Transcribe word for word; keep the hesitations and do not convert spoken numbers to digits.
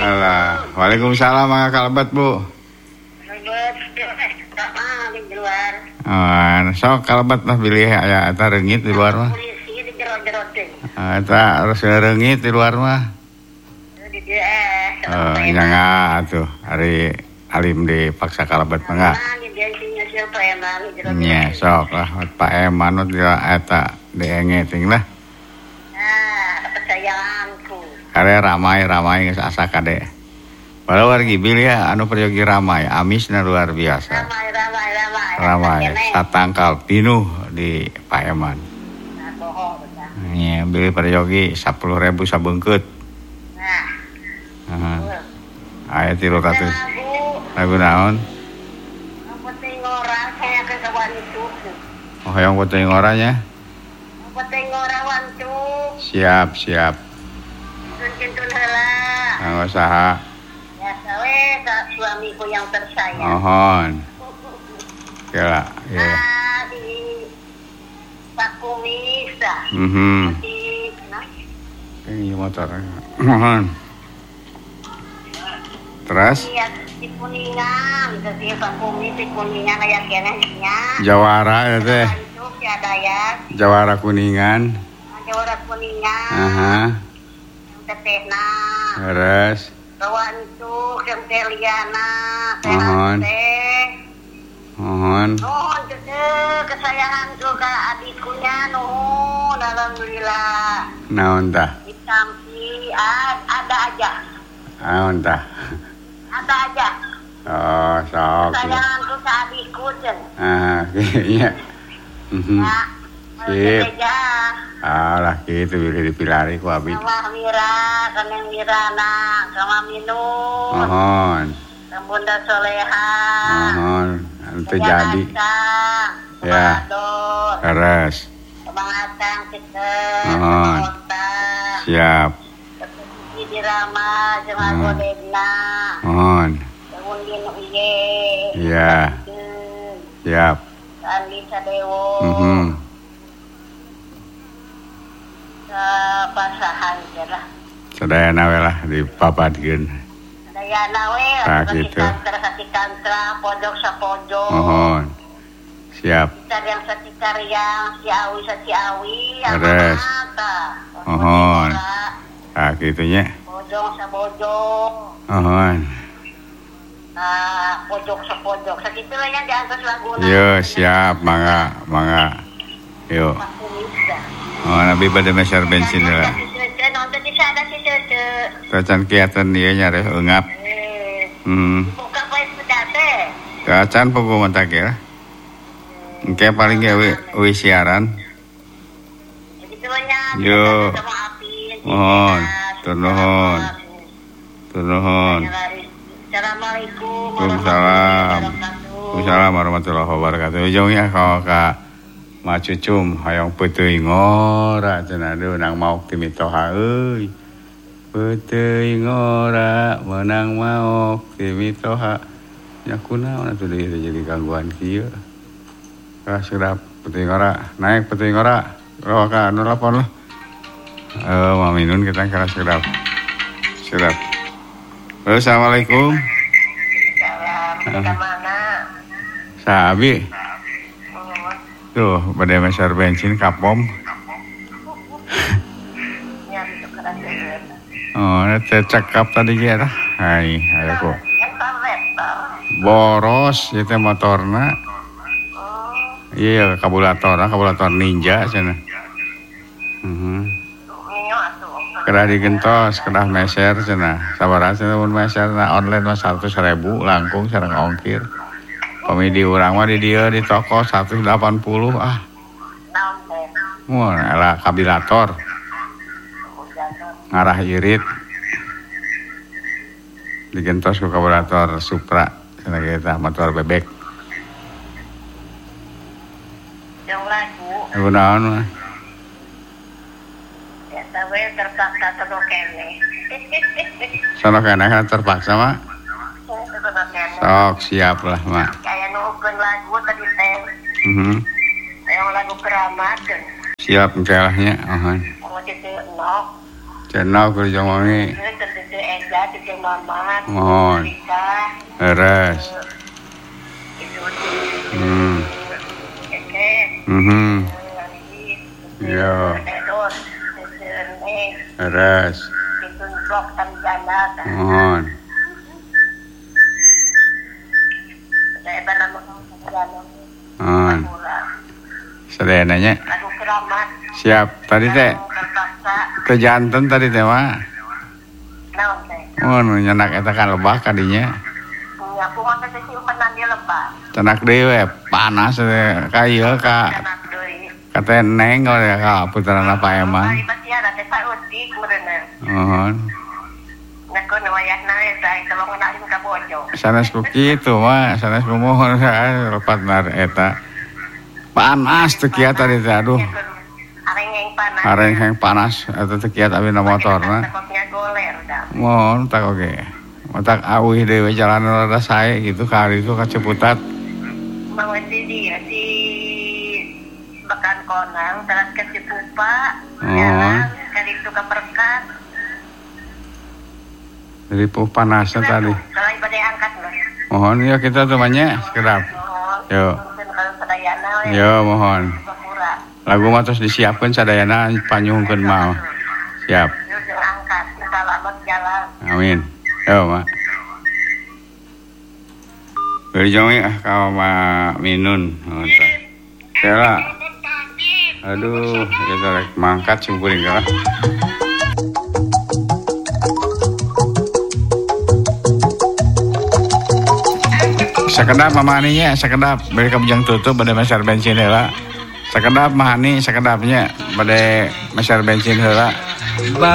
Alah, waalaikumsalam Mangga Kalebet Bu. Di luar. Oh, sok kalebet lah pilih aya eta reungit di luar mah. Polisi di jero-jero teh. Ah, eta harus reungit di luar mah. Di dieu eh. Oh, nyanga atuh hari alim dipaksa kalebet mah enggak. Di dieu sinya siapa yang bali jero-jero. Nya sok lah Pak E manut dia eta diengeting lah. Nah, kesayanganku. Kare ramai-ramai geus asa kade. Padahal wargi bilih ya anu peryogi ramai, amisna luar biasa. Ramai ramai ramai. Ramai, satangkal pinuh di Paeman. Nah, bohong betul. Nya bilih peryogi sepuluh ribu sabeungkeut. Nah. Heeh. Aya tilu ratus. Lagu, Lagu naon? ang penting orang saya ke kawan itu. Oh, hoyong putih ngoranya. Ang penting orang wantu. Siap, siap. Tuntun heula. Kanggo saha? Ya sawe ka suamiku yang tersayang. Mohon. Kela, ya. Ah, di Pak Kumis dah. Mhm. Di nah, Ini motor. Mohon. Terus iya di Kuningan, jadi Pak Kumis di Kuningan aya keneh nya. Jawara ya teh. Itu si Adayat, Jawara Kuningan. Jawara Kuningan. Aha. Yang tetehna. Terus Kawan itu yang Teliana, Mohon. teh. mohon. Nuhun teh kesayangan juga adikunya nuhun alhamdulillah. Naon tah? Ditampi ad, ada aja. Naon tah? Ada aja. Oh, sok. Kesayangan tuh ke adikku jen. Ah, iya. Mhm. Ya. Sip. Aja. Alah gitu bilih dipilari ku abi. Sama Mira, kaneng Mirana, sama Minun. Mohon. Sama Bunda Soleha. Mohon. Itu Sama jadi. Acang, sama Ya. Adon. Terus Sama Acang, Citer, Mohon. sama Otang. siap. Sama Cici Dirama, sama Hmm. Godegna. Mohon. Sama Undin Uye. Iya. Siap. Andi Sadewo. Mhm. Pasahan lah. Sadayana we lah dipapadkeun. Dayana we, Nah, kasih gitu. kantra, kasih kantra, pojok sa pojok. Mohon. Siap. Citar yang sa citar yang, si awi sa si awi, yang Beres. mata. Mohon. Ah, gitunya. Pojok sa pojok. Mohon. Nah, pojok sa pojok. Sa situ lah yang diangkat lagu. Yo, siap, mangga, mangga. Yo. Oh, nabi pada meser bensin lah. Nonton di sana si Cece. Kacan kiatan dia nyari engap. Eh, Hmm. buka baik pedate. Kacan pokok mentak ya. Engke paling ge we, we siaran. Begitu banyak. Yo. Sama api. Mohon, turnuhun. Turnuhun. Assalamualaikum Waalaikumsalam. Waalaikumsalam warahmatullahi wabarakatuh. Ujung ya kau ka macucum hayang peuteui ngora cenah aduh nang maok ti mitoha euy. Peuteui ngora menang maok ti mitoha. Nya kunaon atuh deui jadi gangguan kieu. Ka sedap peuteui ngora, naik peuteui ngora. Lo ka anu lapor lah. Eh maminun kita kara sedap. Sedap. Assalamualaikum. Salam. Ke mana? Sabi. Tuh, pada meser bensin kapom. Nyari tukeran deueun. Oh, teh cekap tadi ge tah. Hai, ayo kok. Eta vetor. Boros ieu teh motorna. Oh, Iya, kabulator, kabulator ninja cenah. Mhm. nio atuh. Kedah digentos, kedah meser cenah. Sabaraha cenah mun meserna online mah seratus ribu langkung sareng ongkir. Pami di urang mah di dieu di toko seratus delapan puluh ah. Naon teh? Mun ela kabilator ngarah irit. Digentos ku kabulator Supra cenah kita motor bebek. Yang lagu, Aku naon mah. eta we terpaksa tedo kene. Sono kana kan terpaksa mah. Tedo kene. Sok siap lah mak. Kayak nukeun lagu tadi teh. Mhm. Yang lagu keramat. Siap engkelahnya. Ohon. Mau jadi nok. Cenah keur jongongi. Teu Ega, teu Mamat. Mohon. Beres. Hmm. Mhm. Yo. Beres. Mohon. Mohon. Sadenanya. Siap. Tadi teh. Ke janten tadi teh mah. Oh, nyenak eta kan lebah kadinya. Ya, kumaha teh simpenan dia lebah. Tenak dewe panas ka ieu ka. Kata neng oleh ka puterana Pak Eman. Mohon. Nakon wayahna eta tolong ngalin ka bojo. Sanes ku kitu mah, sanes kumohon saya lepat nar eta. Panas teu kieu tadi teh aduh. Areng yang panas. Areng yang panas eta teu kieu abina motorna. Mohon tak oge. Matak awih dewe jalan rada sae gitu ka hari itu ka Ciputat. Mau di dia di Bekan Konang teras ke Cipupa. Jalan kali itu ke Berkat. Dari puh panasnya tadi. Kalau ibadah angkat loh. Mohon ya kita temannya sekedap. Yo. Yo mohon. Lagu mah terus disiapkan sadayana panyungkeun mah. Siap. Angkat. Selamat jalan. Amin. Yo mak. Beri jongi ah kau mak minun. Sela. Aduh, kita rek mangkat cungkuring ka. Sakedap mamaninya, sakedap beri kabujang tutup pada meser bensin heula. Sakedap mahani, sakedapnya pada meser bensin heula.